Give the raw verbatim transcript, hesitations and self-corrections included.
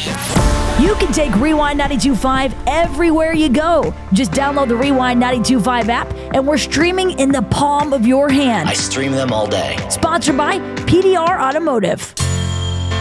station. You can take Rewind ninety-two point five everywhere you go. Just download the Rewind ninety-two point five app, and we're streaming in the palm of your hand. I stream them all day. Sponsored by P D R Automotive.